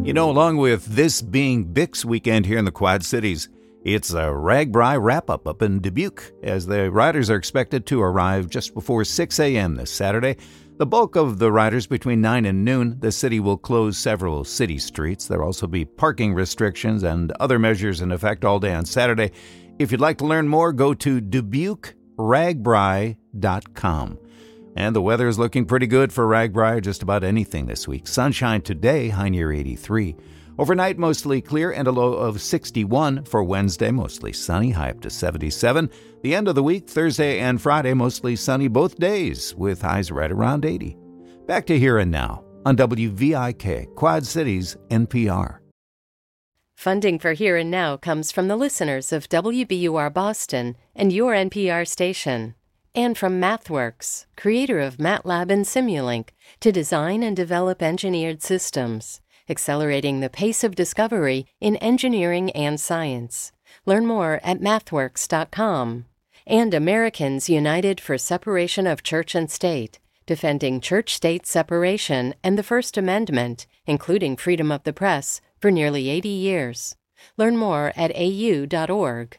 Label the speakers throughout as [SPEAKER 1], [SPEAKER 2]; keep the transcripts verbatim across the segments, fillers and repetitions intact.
[SPEAKER 1] You know, along with this being Bix weekend here in the Quad Cities, it's a RAGBRAI wrap-up up in Dubuque, as the riders are expected to arrive just before six a.m. this Saturday. The bulk of the riders between nine and noon. The city will close several city streets. There will also be parking restrictions and other measures in effect all day on Saturday. If you'd like to learn more, go to Dubuque Ragbrai dot com. And the weather is looking pretty good for RAGBRAI, just about anything this week. Sunshine today, high near eighty-three. Overnight, mostly clear and a low of sixty-one. For Wednesday, mostly sunny, high up to seventy-seven. The end of the week, Thursday and Friday, mostly sunny both days, with highs right around eighty. Back to Here and Now on W V I K, Quad Cities, N P R.
[SPEAKER 2] Funding for Here and Now comes from the listeners of W B U R Boston and your N P R station. And from MathWorks, creator of MATLAB and Simulink, to design and develop engineered systems, accelerating the pace of discovery in engineering and science. Learn more at mathworks dot com. And Americans United for Separation of Church and State, defending church-state separation and the First Amendment, including freedom of the press, for nearly eighty years. Learn more at a u dot org.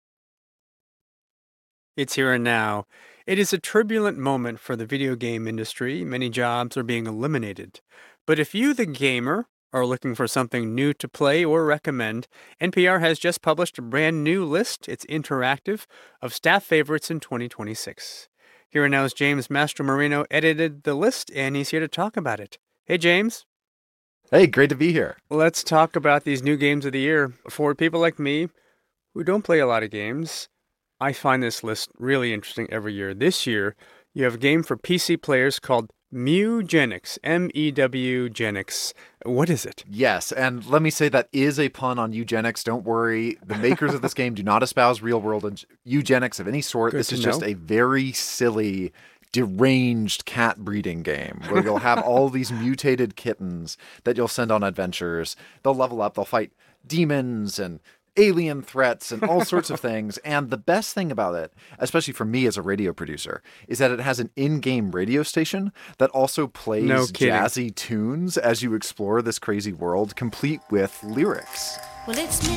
[SPEAKER 3] It's Here and Now. It is a turbulent moment for the video game industry. Many jobs are being eliminated. But if you, the gamer, are looking for something new to play or recommend, N P R has just published a brand new list, it's interactive, of staff favorites in twenty twenty-six. Here and Now's James Mastromarino edited the list, and he's here to talk about it. Hey, James.
[SPEAKER 4] Hey, great to be here.
[SPEAKER 3] Let's talk about these new games of the year. For people like me who don't play a lot of games, I find this list really interesting every year. This year, you have a game for P C players called Mewgenics, M E W Genics. What is it?
[SPEAKER 4] Yes, and let me say that is a pun on eugenics. Don't worry. The makers of this game do not espouse real-world eugenics of any sort.
[SPEAKER 3] Good
[SPEAKER 4] this is
[SPEAKER 3] know.
[SPEAKER 4] just a very silly, deranged cat breeding game where you'll have all these mutated kittens that you'll send on adventures. They'll level up. They'll fight demons and alien threats and all sorts of things. And the best thing about it, especially for me as a radio producer, is that it has an in-game radio station that also plays
[SPEAKER 3] No kidding.
[SPEAKER 4] jazzy tunes as you explore this crazy world, complete with lyrics.
[SPEAKER 5] Well, it's